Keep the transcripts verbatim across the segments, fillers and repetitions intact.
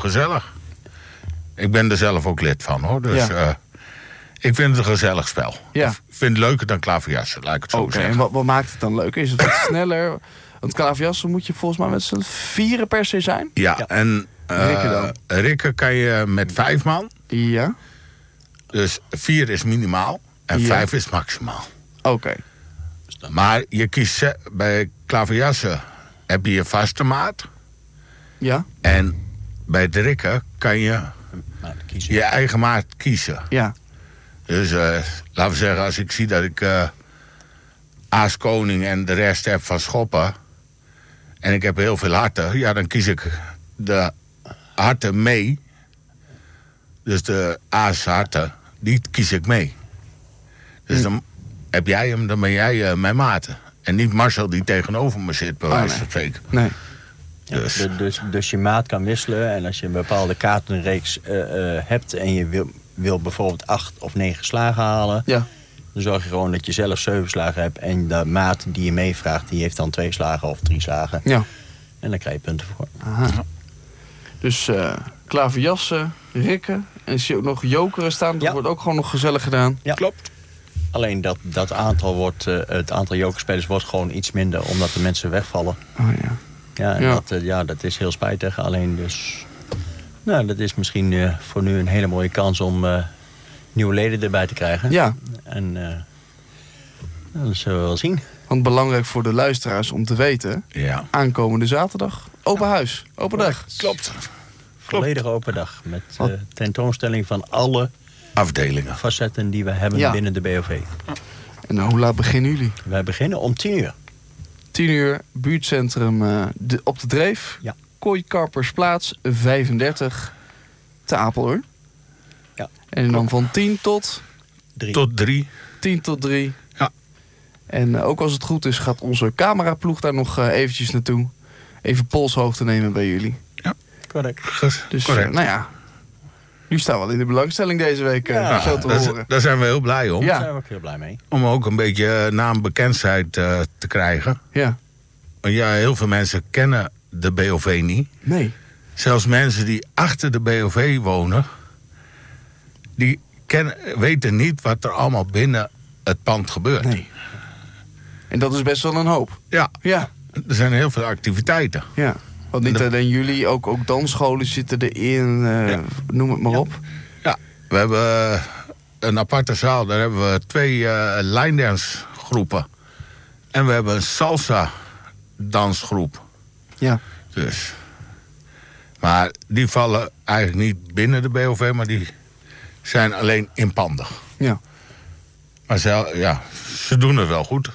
gezellig. Ik ben er zelf ook lid van, hoor. Dus ja. uh, ik vind het een gezellig spel. Ja. Ik vind het leuker dan klaverjassen, laat ik het zo okay, zeggen. En wat, wat maakt het dan leuker? Is het wat sneller? Want klaverjassen moet je volgens mij met z'n vieren per se zijn? Ja, ja. en uh, Rikken, dan? Rikken kan je met vijf man. Ja. Dus vier is minimaal en ja. vijf is maximaal. Oké. Okay. Maar je kiest bij klaverjassen heb je je vaste maat. Ja. En bij het rikken kan je je eigen maat kiezen. Ja. Dus uh, laten we zeggen, als ik zie dat ik uh, aas koning en de rest heb van schoppen... en ik heb heel veel harten, ja, dan kies ik de harten mee. Dus de aas harten, die kies ik mee. Dus hm. dan heb jij hem, dan ben jij uh, mijn maten. En niet Marcel die tegenover me zit, bij wijze van spreken. Oh, nee. Dus. Ja, dus, dus je maat kan wisselen. En als je een bepaalde kaartenreeks uh, uh, hebt... en je wil, wil bijvoorbeeld acht of negen slagen halen... Ja. dan zorg je gewoon dat je zelf zeven slagen hebt... en de maat die je meevraagt, die heeft dan twee slagen of drie slagen. Ja. En dan krijg je punten voor. Aha. Dus uh, klaverjassen, rikken... en zie je ook nog jokeren staan. Dat ja. wordt ook gewoon nog gezellig gedaan. Ja, klopt. Alleen dat, dat aantal wordt, uh, het aantal jokerspelers wordt gewoon iets minder... omdat de mensen wegvallen. Oh ja. Ja, en ja. Dat, uh, ja, dat is heel spijtig. Alleen dus... Nou, dat is misschien uh, voor nu een hele mooie kans om uh, nieuwe leden erbij te krijgen. Ja. En uh, nou, dat zullen we wel zien. Want belangrijk voor de luisteraars om te weten... Ja. Aankomende zaterdag, open huis, open dag. Klopt. Volledig open dag. Met uh, tentoonstelling van alle... afdelingen. Facetten die we hebben ja. binnen de B O V. En hoe laat beginnen jullie? Wij beginnen om tien uur. tien uur, buurtcentrum uh, de, op de Dreef. Ja. Kooikarpersplaats vijfendertig te Apeldoorn. Ja. En dan van tien tot... drie. Tot drie. tien tot drie. Ja. En uh, ook als het goed is gaat onze cameraploeg daar nog uh, eventjes naartoe. Even polshoogte nemen bij jullie. Ja, correct. Dus correct. Uh, nou ja... Nu staan we al in de belangstelling deze week, ja, zo te daar, horen. Daar zijn we heel blij om. Ja. Daar zijn we ook heel blij mee. Om ook een beetje naambekendheid uh, te krijgen. Ja. Want ja, heel veel mensen kennen de B O V niet. Nee. Zelfs mensen die achter de B O V wonen... die kennen, weten niet wat er allemaal binnen het pand gebeurt. Nee. En dat is best wel een hoop. Ja. Ja. Er zijn heel veel activiteiten. Ja. Want niet alleen jullie, ook, ook dansscholen zitten erin, uh, ja. noem het maar ja. op. Ja, we hebben uh, een aparte zaal. Daar hebben we twee uh, line dance groepen. En we hebben een salsa dansgroep. Ja. Dus. Maar die vallen eigenlijk niet binnen de B O V, maar die zijn alleen inpandig. Ja. Maar ze, ja, ze doen het wel goed.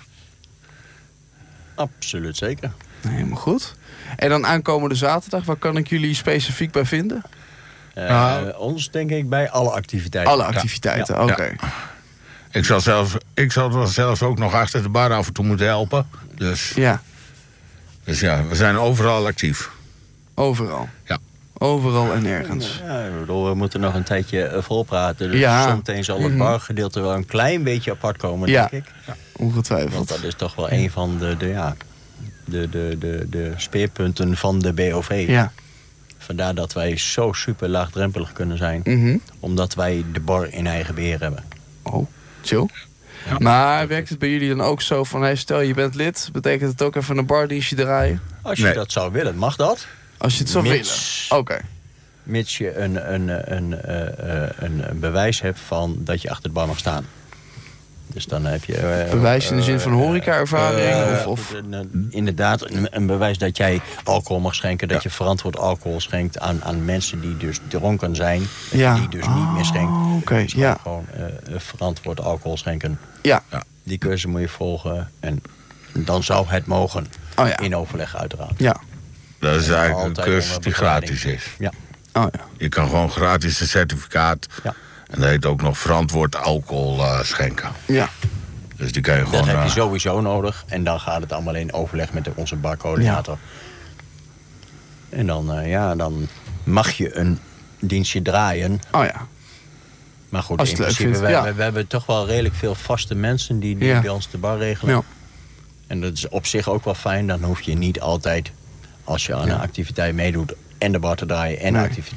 Absoluut zeker. Helemaal goed. En dan aankomende zaterdag, waar kan ik jullie specifiek bij vinden? Uh, nou, ons denk ik bij alle activiteiten. Alle activiteiten, ja. oké. Okay. Ja. Ik zal zelfs, ik zal zelfs ook nog achter de bar af en toe moeten helpen. Dus ja, dus ja, we zijn overal actief. Overal? Ja. Overal en ergens. Ja, ik bedoel, we moeten nog een tijdje vol praten. Dus ja. zometeen zal het bargedeelte wel een klein beetje apart komen, ja. denk ik. Ja, ongetwijfeld. Want dat is toch wel een van de, de, ja, de, de, de, de speerpunten van de B O V. Ja. Vandaar dat wij zo super laagdrempelig kunnen zijn. Mm-hmm. Omdat wij de bar in eigen beheer hebben. Oh, chill. Ja. Maar werkt het bij jullie dan ook zo van... Hey, stel je bent lid, betekent het ook even een bardienstje draaien? Als je nee. dat zou willen, mag dat. Als je het zou Mits, willen? Oké. Okay. Mits je een, een, een, een, een bewijs hebt van dat je achter de bar mag staan. Dus dan heb je... Uh, bewijs in de zin van horeca-ervaring? Uh, of, of? Inderdaad, een, een bewijs dat jij alcohol mag schenken. Dat ja. je verantwoord alcohol schenkt aan, aan mensen die dus dronken zijn. Ja. Die dus oh, niet meer schenken. Oké, okay. dus ja. Gewoon uh, verantwoord alcohol schenken. Ja. ja. Die cursus moet je volgen. En dan zou het mogen. Oh, ja. In overleg uiteraard. Ja. Dat is eigenlijk een cursus die gratis is. Ja. Oh, ja. Je kan gewoon gratis een certificaat... Ja. En dat heet ook nog verantwoord alcohol uh, schenken. Ja. Dus die kan je gewoon... Dat heb je uh, sowieso nodig. En dan gaat het allemaal in overleg met de, onze barcoördinator. Ja. En dan, uh, ja, dan mag je een dienstje draaien. Oh ja. Maar goed, als in het leuk principe, vindt, we, ja. we, we hebben toch wel redelijk veel vaste mensen die, die ja. bij ons de bar regelen. Ja. En dat is op zich ook wel fijn. Dan hoef je niet altijd, als je aan ja. een activiteit meedoet... en de bar te draaien en nee. de activiteit